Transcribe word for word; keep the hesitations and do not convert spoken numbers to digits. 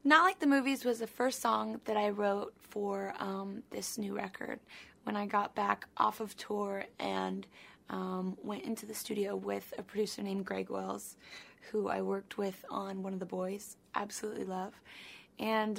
Not Like the Movies was the first song that I wrote for um, this new record. When I got back off of tour and um, went into the studio with a producer named Greg Wells, who I worked with on One of the Boys, absolutely love. And